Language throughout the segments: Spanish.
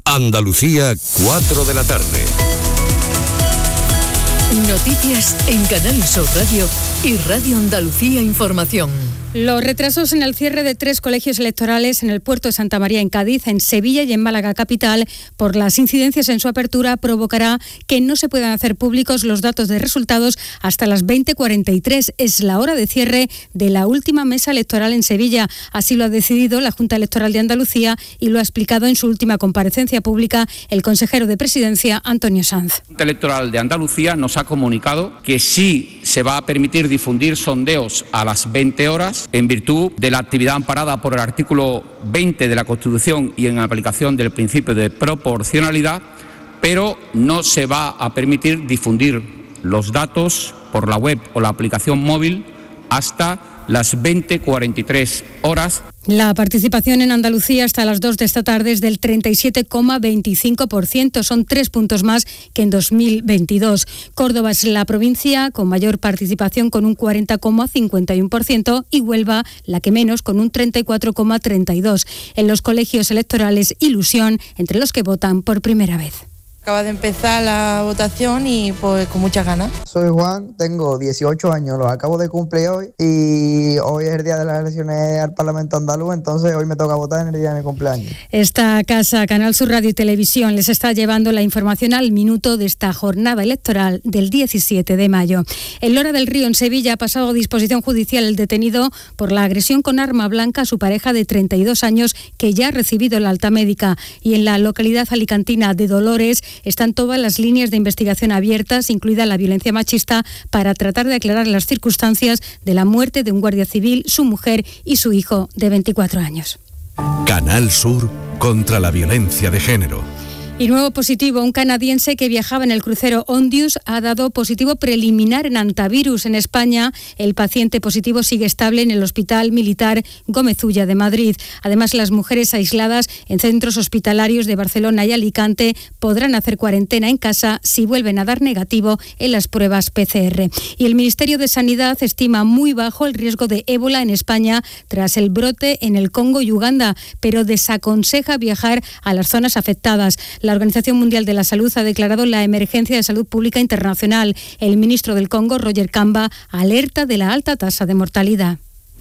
Andalucía, 4 de la tarde. Noticias en Canal Sur Radio y Radio Andalucía Información. Los retrasos en el cierre de 3 colegios electorales en el puerto de Santa María en Cádiz, en Sevilla y en Málaga capital por las incidencias en su apertura provocará que no se puedan hacer públicos los datos de resultados hasta las 20:43. Es la hora de cierre de la última mesa electoral en Sevilla. Así lo ha decidido la Junta Electoral de Andalucía y lo ha explicado en su última comparecencia pública el consejero de Presidencia, Antonio Sanz. La Junta Electoral de Andalucía nos ha comunicado que sí se va a permitir difundir sondeos a las 20 horas en virtud de la actividad amparada por el artículo 20 de la Constitución y en aplicación del principio de proporcionalidad, pero no se va a permitir difundir los datos por la web o la aplicación móvil hasta las 20:43 horas. La participación en Andalucía hasta las 2 de esta tarde es del 37,25%. Son 3 puntos más que en 2022. Córdoba es la provincia con mayor participación con un 40,51% y Huelva la que menos con un 34,32%. En los colegios electorales, ilusión entre los que votan por primera vez. Acaba de empezar la votación y pues con muchas ganas. Soy Juan, tengo 18 años, los acabo de cumplir hoy y hoy es el día de las elecciones al Parlamento andaluz, entonces hoy me toca votar en el día de mi cumpleaños. Esta casa, Canal Sur Radio y Televisión, les está llevando la información al minuto de esta jornada electoral del 17 de mayo. En Lora del Río, en Sevilla, ha pasado a disposición judicial el detenido por la agresión con arma blanca a su pareja de 32 años que ya ha recibido la alta médica. Y en la localidad alicantina de Dolores están todas las líneas de investigación abiertas, incluida la violencia machista, para tratar de aclarar las circunstancias de la muerte de un guardia civil, su mujer y su hijo de 24 años. Canal Sur contra la violencia de género. Y nuevo positivo, un canadiense que viajaba en el crucero Ondius ha dado positivo preliminar en antivirus en España. El paciente positivo sigue estable en el Hospital Militar Gómez Ulla de Madrid. Además, las mujeres aisladas en centros hospitalarios de Barcelona y Alicante podrán hacer cuarentena en casa si vuelven a dar negativo en las pruebas PCR. Y el Ministerio de Sanidad estima muy bajo el riesgo de ébola en España tras el brote en el Congo y Uganda, pero desaconseja viajar a las zonas afectadas. La Organización Mundial de la Salud ha declarado la emergencia de salud pública internacional. El ministro del Congo, Roger Kamba, alerta de la alta tasa de mortalidad.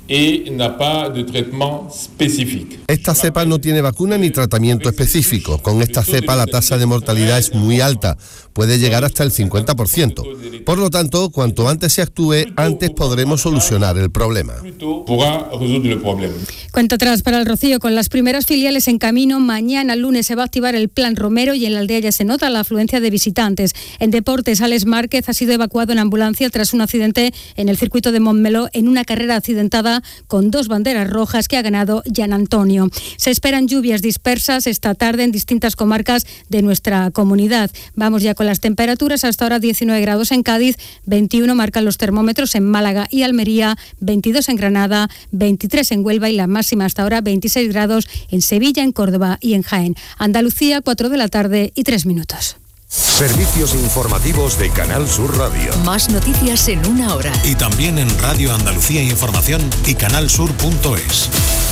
Esta cepa no tiene vacuna ni tratamiento específico. Con esta cepa la tasa de mortalidad es muy alta, puede llegar hasta el 50%. Por lo tanto, cuanto antes se actúe, antes podremos solucionar el problema. Cuenta atrás para el Rocío, con las primeras filiales en camino. Mañana lunes se va a activar el Plan Romero y en la aldea ya se nota la afluencia de visitantes. En deportes, Alex Márquez ha sido evacuado en ambulancia tras un accidente en el circuito de Montmeló en una carrera accidentada con 2 banderas rojas que ha ganado Gian Antonio. Se esperan lluvias dispersas esta tarde en distintas comarcas de nuestra comunidad. Vamos ya con las temperaturas. Hasta ahora 19 grados en Cádiz, 21 marcan los termómetros en Málaga y Almería, 22 en Granada, 23 en Huelva y la máxima hasta ahora 26 grados en Sevilla, en Córdoba y en Jaén. Andalucía, 4 de la tarde y 3 minutos. Servicios informativos de Canal Sur Radio. Más noticias en una hora. Y también en Radio Andalucía Información y canalsur.es.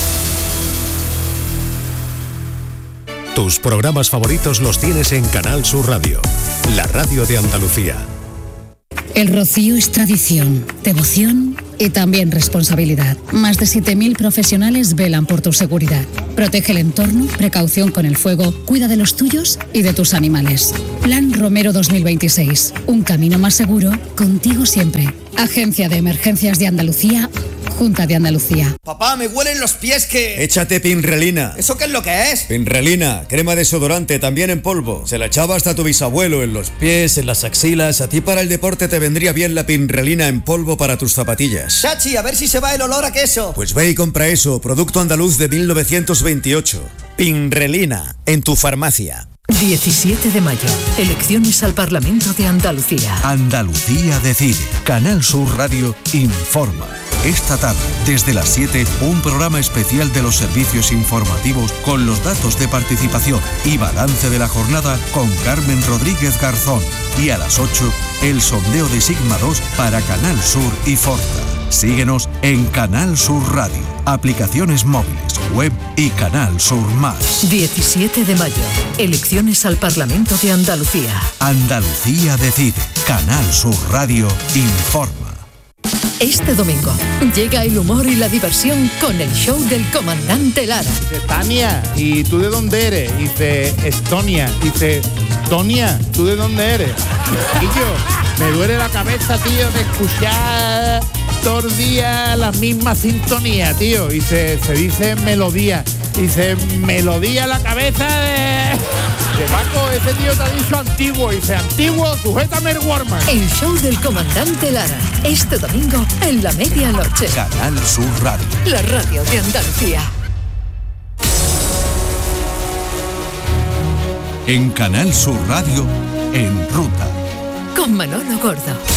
Tus programas favoritos los tienes en Canal Sur Radio, la radio de Andalucía. El Rocío es tradición, devoción y también responsabilidad. Más de 7.000 profesionales velan por tu seguridad. Protege el entorno, precaución con el fuego, cuida de los tuyos y de tus animales. Plan Romero 2026. Un camino más seguro, contigo siempre. Agencia de Emergencias de Andalucía, Junta de Andalucía. Papá, me huelen los pies que... Échate Pinrelina. ¿Eso qué es lo que es? Pinrelina, crema desodorante, también en polvo. Se la echaba hasta tu bisabuelo, en los pies, en las axilas. A ti para el deporte te vendría bien la Pinrelina en polvo para tus zapatillas. Chachi, a ver si se va el olor a queso. Pues ve y compra eso, producto andaluz de 1928. Pinrelina, en tu farmacia. 17 de mayo, elecciones al Parlamento de Andalucía. Andalucía decide. Canal Sur Radio informa. Esta tarde, desde las 7, un programa especial de los servicios informativos con los datos de participación y balance de la jornada con Carmen Rodríguez Garzón. Y a las 8, el sondeo de Sigma 2 para Canal Sur y Forza. Síguenos en Canal Sur Radio, aplicaciones móviles, web y Canal Sur Más. 17 de mayo, elecciones al Parlamento de Andalucía. Andalucía decide. Canal Sur Radio informa. Este domingo llega el humor y la diversión con el show del comandante Lara. Dice, Tania, ¿y tú de dónde eres? Dice, Estonia. Dice, Tonia, ¿tú de dónde eres? Y yo, me duele la cabeza, tío, de escuchar todo el día la misma sintonía, tío. Y se dice melodía. Dice, melodía en la cabeza de Paco, ese tío te ha dicho antiguo. Dice, antiguo, sujétame el Warman. El show del comandante Lara, este domingo en la medianoche. Canal Sur Radio. La radio de Andalucía. En Canal Sur Radio, En Ruta. Con Manolo Gordo.